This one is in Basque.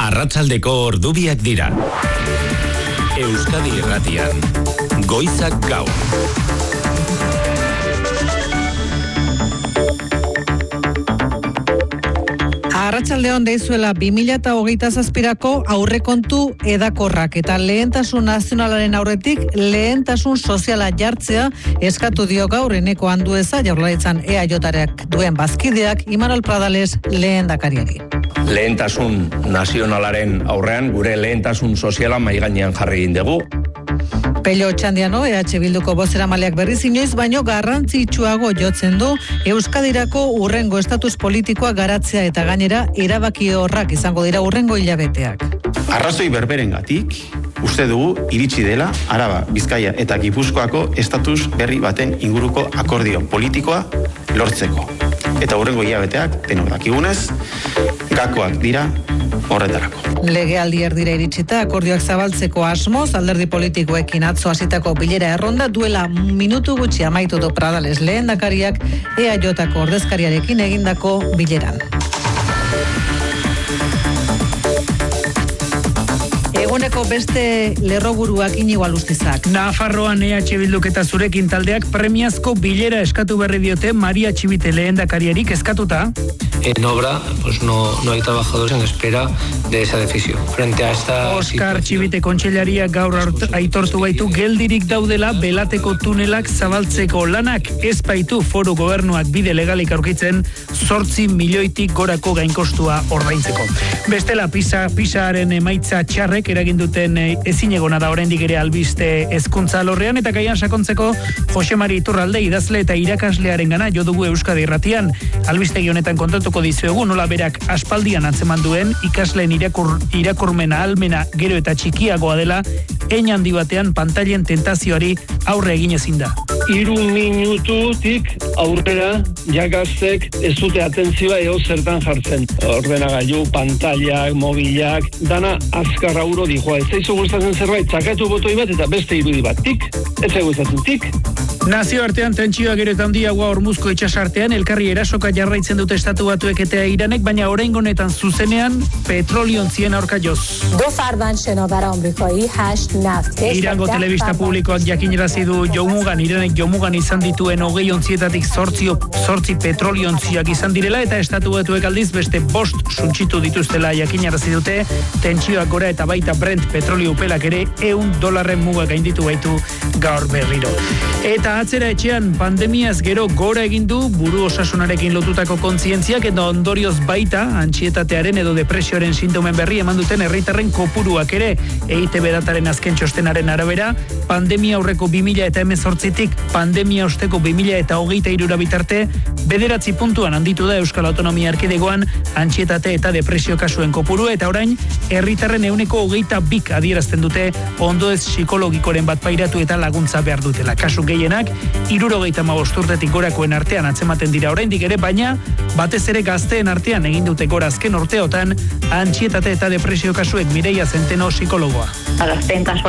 Arratsaldeko ordubiak dira. Euskadi Irratian, Goizak Gaur. Arratsaldeon deizuela 2027ko aurrekontu edakorrak eta lehentasun nazionalaren aurretik lehentasun soziala jartzea eskatu dio gaur Eneko Andueza Jaurlaritzan EAJak duen bazkideak Imanol Pradales lehendakariari. Lehentasun nazionalaren aurrean gure lehentasun soziala mahai gainean jarri egin dugu. Pello Otxandiano, EH Bilduko bozeramaleak berriz inoiz, baino garrantzitsuago jotzen du Euskadirako urrengo estatus politikoa garatzea eta gainera erabaki horrak izango dira urrengo hilabeteak. Arrazoi berberengatik, uste dugu iritsi dela Araba, Bizkaia eta Gipuzkoako estatus berri baten inguruko akordio politikoa lortzeko. Eta urrengo hilabeteak, denok dakigunez, gakoak dira horretarako. Legealdi erdira iritsita akordioak zabaltzeko asmoz, alderdi politikoekin atzo hasitako bilera erronda duela minutu gutxi amaitu du Pradales lehendakariak EAJko ordezkariarekin egindako bileran. Eguneko beste lerroburuak Inigo Alustizak. Nafarroan EH Bilduk eta Zurekin taldeak premiazko bilera eskatu berri diote Maria Txibite lehendakariarik eskatuta. En obra, pues no hay trabajadores en espera de esa decisión. Frente a esta Oskar Txibite kontseilariak gaur aitortu baitu geldirik daudela belateko tunelak zabaltzeko lanak ez baitu foru gobernuak bide legalik aurkitzen 8 milioitik gorako gainkostua ordaintzeko. Bestela pisaren emaitza txarrek eragin duten ezinegona da oraindik ere albiste hezkuntza alorrean eta gaian sakontzeko Jose Mari Iturralde idazle eta irakaslearengana jo dugu Euskadi Irratian. Albistegi honetan kontatuko dizuegu nola berak aspaldian antzeman duen ikasleen irakurmena ahalmena gero eta txikiagoa dela hein handi batean pantailen tentazioari aurre egin ezin da. 3 minututik aurrera jakastek ez dute atentzioa zertan jartzen. Ordenagailu, pantailak, mobilak, dana azkar auro dijoa. Ez zaizu gustatzen zerbait, txakatu botoi bat eta beste irudi bat. Tik, ez zaizu gustatzen, tik. Nazioartean tentsioa gero eta handiagoa Hormuzko itsasartean elkarri erasoka jarraitzen dute Estatu Batuek eta Iranek, baina oraingo honetan zuzenean petroliontzien aurka joz. Irango telebista publikoak jakinarazi du Iranek jomugan izan dituen 20 ontzietatik 8 petroliontziak izan direla eta Estatu Batuek aldiz beste 5 suntsitu dituztela jakinarazi dute. Tentsioak gora eta baita Brent petrolio upelak ere $100 muga gainditu baitu gaur berriro. Eta atzera etxean pandemiaz gero gora egin du buru osasunarekin lotutako kontzientziak eta ondorioz baita antsietatearen edo depresioaren sintomen berri eman duten herritarren kopuruak ere. EITB dataren azken txostenaren arabera, pandemia aurreko 2018tik pandemia osteko 2023 bitarte 9 puntuan handitu da Euskal Autonomia Erkidegoan antsietate eta depresio kasuen kopurua eta orain herritarren 22% adierazten dute ondoez psikologikoren bat pairatu eta laguntza behar dutela. Kasu gehienak 75 urtetik gorakoen artean atzematen dira oraindik ere, baina batez ere gazteen artean egin dute gora azken urteotan antsietate eta depresio kasuek. Mireia Zenteno psikologoa. Gazteen